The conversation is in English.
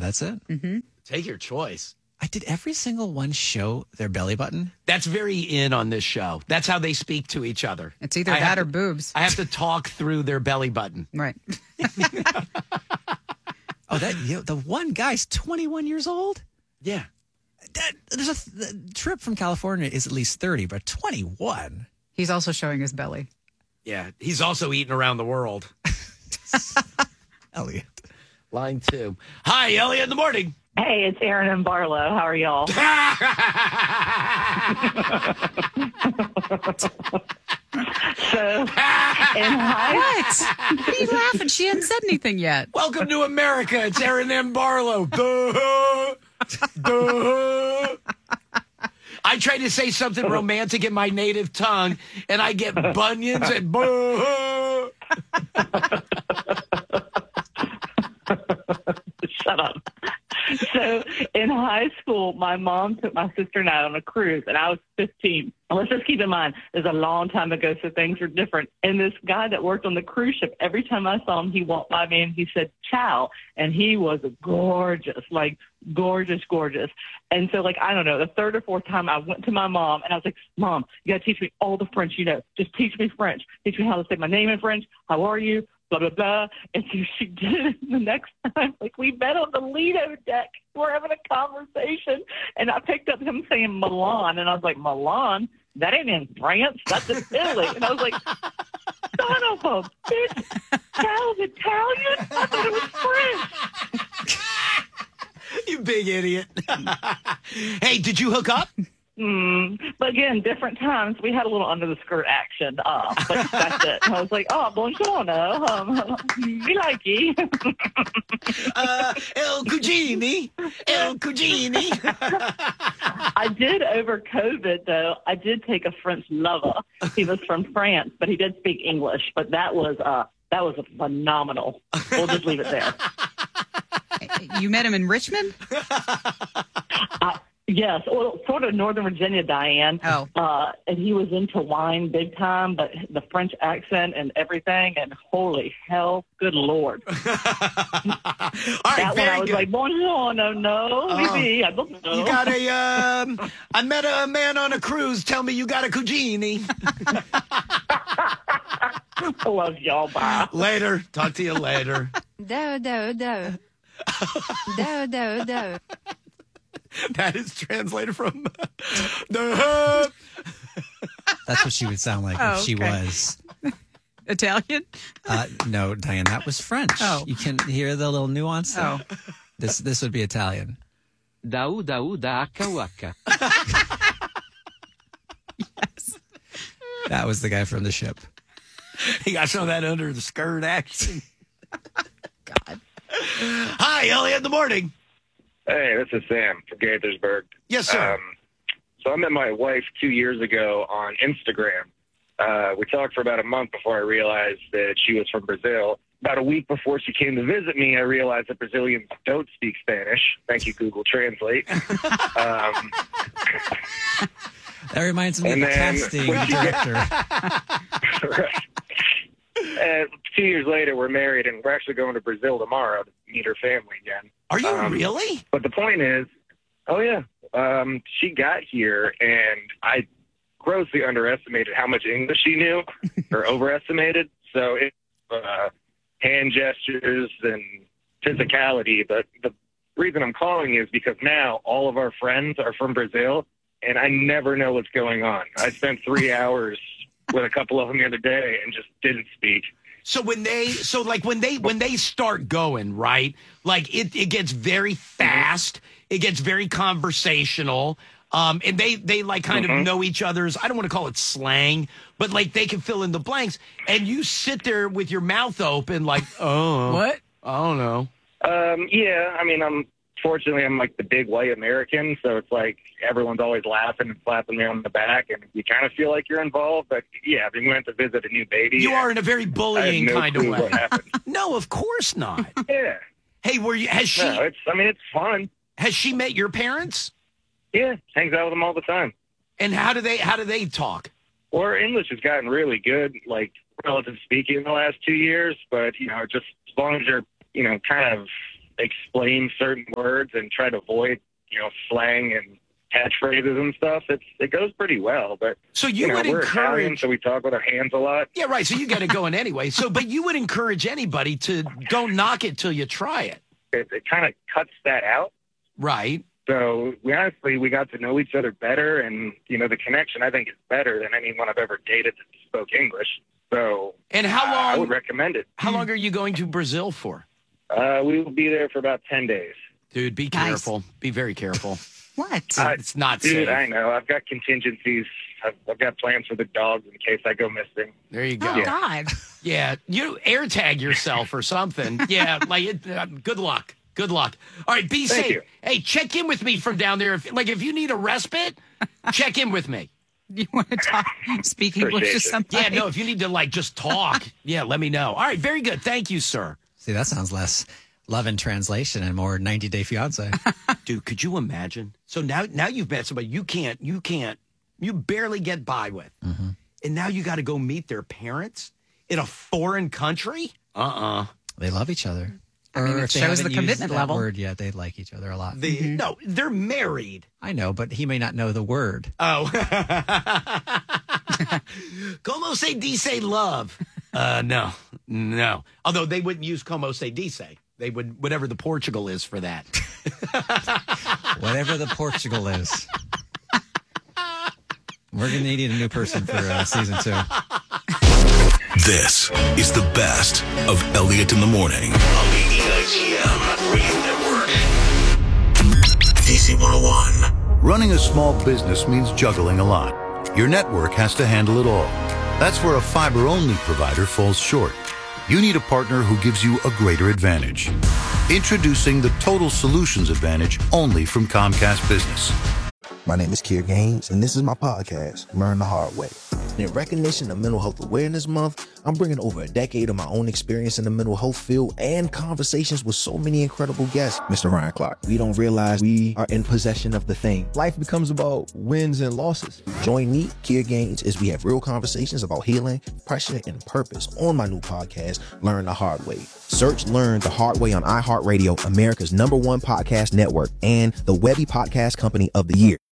that's it. Mm-hmm. Take your choice. Did every single one show their belly button? That's very in on this show. That's how they speak to each other. It's either that or boobs. I have to talk through their belly button. Right. The one guy's 21 years old? Yeah. The trip from California is at least 30, but 21. He's also showing his belly. Yeah. He's also eating around the world. Elliot. Line 2. Hi, Elliot in the morning. Hey, it's Aaron and Barlow. How are y'all? So, in What? What are you laughing? She hadn't said anything yet. Welcome to America. It's Aaron and Barlow. Duh. Duh. I try to say something romantic in my native tongue, and I get bunions and buh. Shut up. So in high school, my mom took my sister and I on a cruise, and I was 15. And let's just keep in mind, it was a long time ago, so things are different. And this guy that worked on the cruise ship, every time I saw him, he walked by me and he said, ciao. And he was gorgeous, like gorgeous, gorgeous. And so, like, I don't know, the third or fourth time I went to my mom and I was like, Mom, you got to teach me all the French you know. Just teach me French. Teach me how to say my name in French. How are you? Blah, blah, blah. And so she did it. The next time, like, we met on the Lido deck. We're having a conversation. And I picked up him saying Milan. And I was like, Milan? That ain't in France. That's in Italy. And I was like, son of a bitch. That was Italian? I thought it was French. You big idiot. Hey, did you hook up? But again, different times. We had a little under the skirt action, but that's it. And I was like, oh, buongiorno, we like you. El Cugini. El Cugini. I did over COVID, though. I did take a French lover. He was from France, but he did speak English. But that was phenomenal. We'll just leave it there. You met him in Richmond? Yes, well, sort of Northern Virginia, Diane. Oh. And he was into wine big time, but the French accent and everything, and holy hell, good Lord. All right, that one I was good. like, bonjour, no, maybe, I don't know. You got I met a man on a cruise. Tell me you got a Cugini. I love y'all, bye. Later. Talk to you later. Do. Do. That is translated from the. That's what she would sound like if she was. Italian? No, Diane, that was French. Oh. You can hear the little nuance there? Oh. This would be Italian. Da waka waka. Yes. That was the guy from the ship. He got some of that under the skirt action. God. Hi, Elliot in the morning. Hey, this is Sam from Gaithersburg. Yes, sir. So I met my wife 2 years ago on Instagram. We talked for about a month before I realized that she was from Brazil. About a week before she came to visit me, I realized that Brazilians don't speak Spanish. Thank you, Google Translate. That reminds me of the casting director. Right. And 2 years later, we're married, and we're actually going to Brazil tomorrow to meet her family again. Are you really? But the point is, she got here, and I grossly underestimated how much English she knew, or overestimated. So it's hand gestures and physicality. But the reason I'm calling is because now all of our friends are from Brazil, and I never know what's going on. I spent 3 hours with a couple of them the other day and just didn't speak. So when they start going, right? Like it gets very fast. It gets very conversational. And they like kind of know each other's, I don't want to call it slang, but like they can fill in the blanks. And you sit there with your mouth open like, oh, What? I don't know. Yeah, I mean, I'm like the big white American, so it's like everyone's always laughing and slapping me on the back, and you kind of feel like you're involved. But yeah, we went to visit a new baby. You are in a very bullying kind of way. What happened. No, of course not. Yeah. Hey, has she? No, it's fun. Has she met your parents? Yeah, hangs out with them all the time. And how do they talk? Well, her English has gotten really good, like relative speaking, in the last 2 years. But just as long as you're kind of explain certain words and try to avoid, slang and catchphrases and stuff, it goes pretty well. But so you would we're Italian, encourage, so we talk with our hands a lot. yeah, right. So you got it going anyway. But you would encourage anybody to don't knock it till you try it, It kind of cuts that out. right? So we got to know each other better, and the connection I think is better than anyone I've ever dated that spoke English. So And how I would long? recommend it. How long are you going to Brazil for, We will be there for about 10 days. dude? Be Nice. careful. Be very careful. What? It's not Dude, safe. I know. I've got contingencies. I've got plans for the dogs in case I go missing. There you go. Oh, God. Yeah, you air tag yourself or something. Yeah, good luck. Good luck. All right, be Thank safe. you. Hey, check in with me from down there. If you need a respite, check in with me. You want to speak English Appreciate to it. somebody? Yeah, no, if you need to just talk, yeah, let me know. All right, very good. Thank you, sir. See, that sounds less Love in Translation and more 90 Day Fiance. Dude, could you imagine? So now you've met somebody you barely get by with. Mm-hmm. And now you got to go meet their parents in a foreign country? They love each other. I mean, Or it if they shows haven't the used commitment that level. word yet, they like each other a lot. No, they're married. I know, but he may not know the word. Oh. Como se dice love? No. Although they wouldn't use como se dice. They would, whatever the Portugal is for that. Whatever the Portugal is. We're going to need a new person for season 2. This is the best of Elliot in the Morning. On the EITM Radio Network. DC 101. Running a small business means juggling a lot. Your network has to handle it all. That's where a fiber-only provider falls short. You need a partner who gives you a greater advantage. Introducing the Total Solutions Advantage only from Comcast Business. My name is Kier Gaines, and this is my podcast, Learn the Hard Way. In recognition of Mental Health Awareness Month, I'm bringing over a decade of my own experience in the mental health field and conversations with so many incredible guests. Mr. Ryan Clark, we don't realize we are in possession of the thing. Life becomes about wins and losses. Join me, Kier Gaines, as we have real conversations about healing, pressure, and purpose on my new podcast, Learn the Hard Way. Search Learn the Hard Way on iHeartRadio, America's #1 podcast network, and the Webby Podcast Company of the Year.